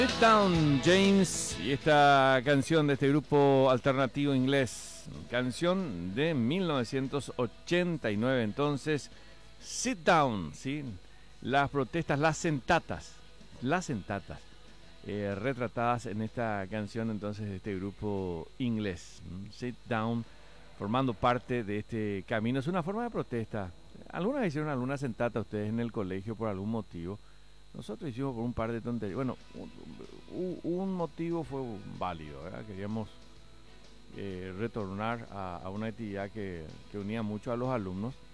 Sit Down James y esta canción de este grupo alternativo inglés, canción de 1989. Entonces, Sit Down, ¿sí? Las protestas, las sentatas retratadas en esta canción entonces de este grupo inglés. Sit Down, formando parte de este camino. Es una forma de protesta. Algunas hicieron alguna sentata ustedes en el colegio por algún motivo. Nosotros hicimos por un par de tonterías. Bueno, un motivo fue válido, ¿verdad? Queríamos retornar a una actividad que unía mucho a los alumnos.